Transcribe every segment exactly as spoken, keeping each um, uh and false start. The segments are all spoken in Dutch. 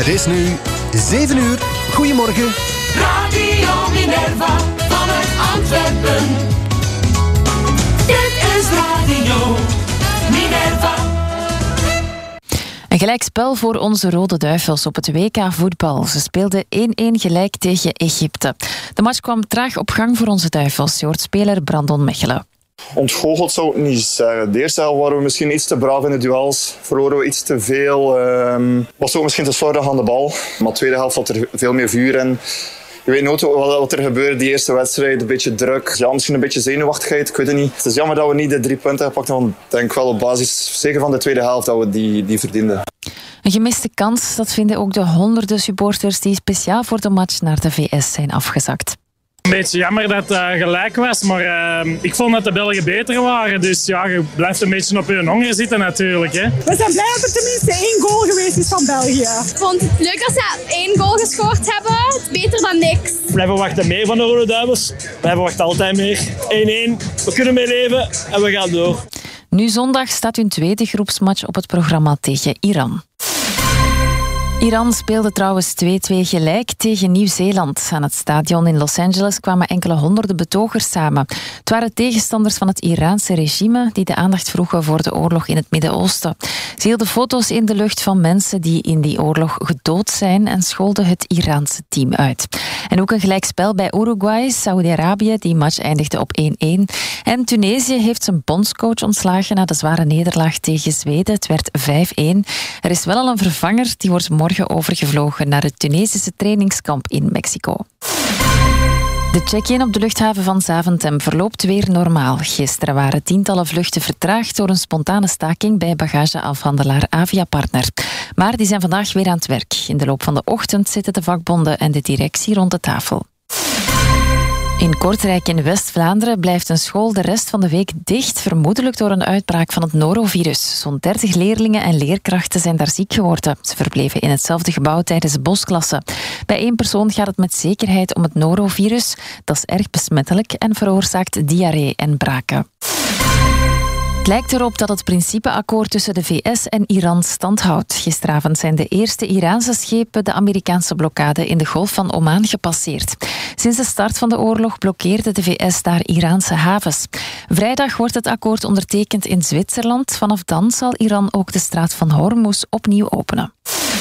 Het is nu zeven uur. Goedemorgen. Radio Minerva vanuit Antwerpen. Dit is Radio Minerva. Een gelijkspel voor onze Rode Duivels op het W K voetbal. Ze speelden één-één gelijk tegen Egypte. De match kwam traag op gang voor onze Duivels. Je hoort speler Brandon Mechelen. Ontgoocheld zou ik niet zeggen. De eerste helft waren we misschien iets te braaf in de duels. Verloren we iets te veel. Um, was ook misschien te slordig aan de bal. Maar de tweede helft zat er veel meer vuur in. Je weet nooit wat er gebeurde die eerste wedstrijd. Een beetje druk. Ja, misschien een beetje zenuwachtigheid. Ik weet het niet. Het is jammer dat we niet de drie punten gepakt hebben. Want ik denk wel op basis, zeker van de tweede helft, dat we die, die verdienden. Een gemiste kans, dat vinden ook de honderden supporters die speciaal voor de match naar de V S zijn afgezakt. Een beetje jammer dat het uh, gelijk was, maar uh, ik vond dat de Belgen beter waren. Dus ja, je blijft een beetje op je honger zitten natuurlijk. Hè. We zijn blij dat er tenminste één goal geweest is van België. Ik vond het leuk dat ze één goal gescoord hebben. Het is beter dan niks. We verwachten meer van de Rode Duivels. We verwachten altijd meer. één-één, we kunnen mee leven en we gaan door. Nu zondag staat hun tweede groepsmatch op het programma tegen Iran. Iran speelde trouwens twee-twee gelijk tegen Nieuw-Zeeland. Aan het stadion in Los Angeles kwamen enkele honderden betogers samen. Het waren tegenstanders van het Iraanse regime die de aandacht vroegen voor de oorlog in het Midden-Oosten. Ze hielden foto's in de lucht van mensen die in die oorlog gedood zijn en scholden het Iraanse team uit. En ook een gelijkspel bij Uruguay, Saudi-Arabië, die match eindigde op één-één. En Tunesië heeft zijn bondscoach ontslagen na de zware nederlaag tegen Zweden. Het werd vijf-één. Er is wel al een vervanger, die wordt morgen overgevlogen naar het Tunesische trainingskamp in Mexico. De check-in op de luchthaven van Zaventem verloopt weer normaal. Gisteren waren tientallen vluchten vertraagd door een spontane staking bij bagageafhandelaar Aviapartner. Maar die zijn vandaag weer aan het werk. In de loop van de ochtend zitten de vakbonden en de directie rond de tafel. In Kortrijk in West-Vlaanderen blijft een school de rest van de week dicht, vermoedelijk door een uitbraak van het norovirus. Zo'n dertig leerlingen en leerkrachten zijn daar ziek geworden. Ze verbleven in hetzelfde gebouw tijdens bosklassen. Bij één persoon gaat het met zekerheid om het norovirus. Dat is erg besmettelijk en veroorzaakt diarree en braken. Het lijkt erop dat het principeakkoord tussen de V S en Iran stand houdt. Gisteravond zijn de eerste Iraanse schepen de Amerikaanse blokkade in de Golf van Oman gepasseerd. Sinds de start van de oorlog blokkeerde de V S daar Iraanse havens. Vrijdag wordt het akkoord ondertekend in Zwitserland. Vanaf dan zal Iran ook de straat van Hormuz opnieuw openen.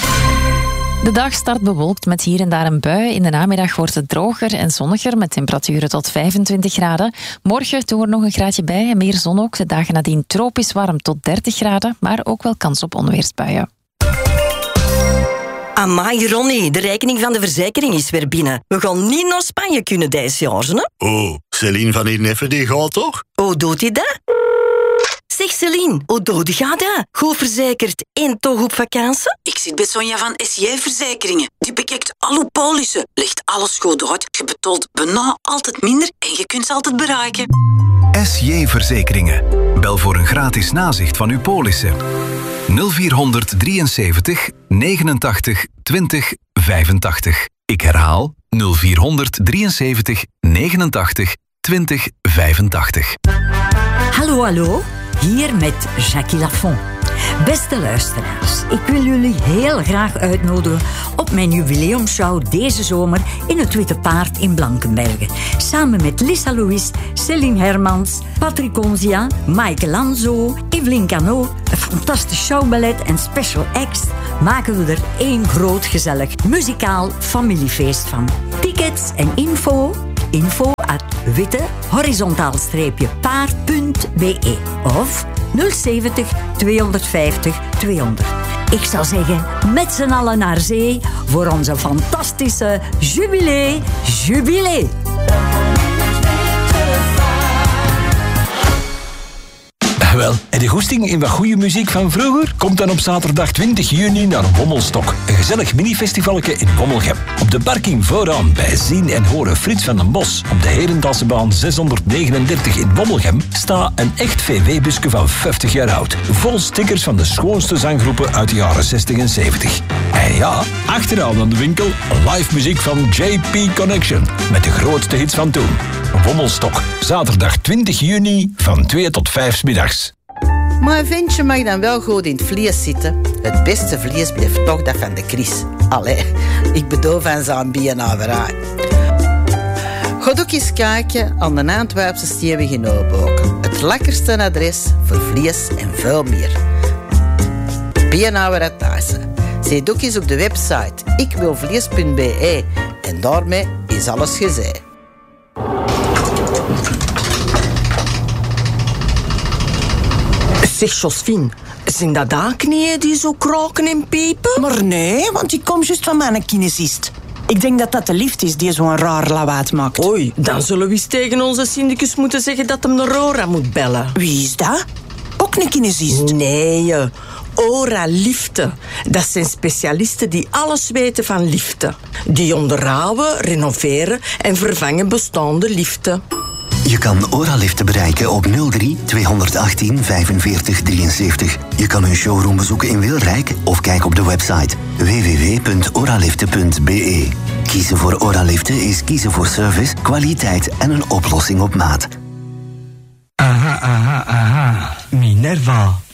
De dag start bewolkt met hier en daar een bui. In de namiddag wordt het droger en zonniger met temperaturen tot vijfentwintig graden. Morgen doen we er nog een graadje bij en meer zon ook. De dagen nadien tropisch warm tot dertig graden, maar ook wel kans op onweersbuien. Amai, Ronnie, de rekening van de verzekering is weer binnen. We gaan niet naar Spanje kunnen deze jaar, hè? Oh, Céline van hier neffen, die gaat toch? Hoe doet hij dat? Zeg Céline, hoe doe je dat? Goed verzekerd en toch op vakantie? Ik zit bij Sonja van S J-verzekeringen. Die bekijkt al uw polissen, legt alles goed uit, je betaalt bijna altijd minder en je kunt ze altijd bereiken. S J-verzekeringen. Bel voor een gratis nazicht van uw polissen. nul vierhonderd drieënzeventig negenentachtig twintig vijfentachtig. Ik herhaal nul vierhonderd drieënzeventig negenentachtig twintig vijfentachtig. Hallo, hallo. Hier met Jackie Lafont. Beste luisteraars, ik wil jullie heel graag uitnodigen op mijn jubileumshow deze zomer in het Witte Paard in Blankenberge. Samen met Lisa Louis, Céline Hermans, Patrick Onzia, Mike Lanzo, Evelyn Cano, een fantastisch showballet en special acts maken we er één groot gezellig muzikaal familiefeest van. Tickets en info... Info at witte horizontaal streepje paard punt b e of nul zeventig tweehonderdvijftig tweehonderd. Ik zou zeggen, met z'n allen naar zee voor onze fantastische jubilee, jubilee. Wel, en de goesting in wat goede muziek van vroeger? Komt dan op zaterdag twintig juni naar Wommelstok. Een gezellig minifestivalke in Wommelgem. Op de parking vooraan bij Zien en Horen Frits van den Bos. Op de Herentaalsebaan zeshonderdnegenendertig in Wommelgem staat een echt V W-busje van vijftig jaar oud. Vol stickers van de schoonste zanggroepen uit de jaren zestig en zeventig. En ja, achteraan aan de winkel live muziek van J P Connection. Met de grootste hits van toen. Wommelstok, zaterdag twintig juni van twee tot vijf 's middags. Maar een ventje mag dan wel goed in het vlees zitten. Het beste vlees blijft toch dat van de Chris. Allee, ik bedoel van zijn bienaverij. Ga ook eens kijken aan de Antwerpse Steenweg in Oosthoek. Het lekkerste adres voor vlees en veel meer. Bienaverij Thijssen. Zie ook eens op de website ikwilvlees punt b e en daarmee is alles gezegd. Zeg, Josephine, zijn dat aanknieën die zo kraken en piepen? Maar nee, want ik kom juist van mijn kinesist. Ik denk dat dat de lift is die zo'n raar lawaad maakt. Oei, dan zullen we eens tegen onze syndicus moeten zeggen dat hem de Rora moet bellen. Wie is dat? Ook een kinesist? Nee, Ora Liften. Dat zijn specialisten die alles weten van liften. Die onderhouden, renoveren en vervangen bestaande liften. Je kan Oraliften bereiken op nul drie tweehonderdachttien vijfenveertig drieënzeventig. Je kan hun showroom bezoeken in Wilrijk of kijk op de website w w w punt oraliften punt b e. Kiezen voor Oraliften is kiezen voor service, kwaliteit en een oplossing op maat. Aha, aha, aha. Minerva.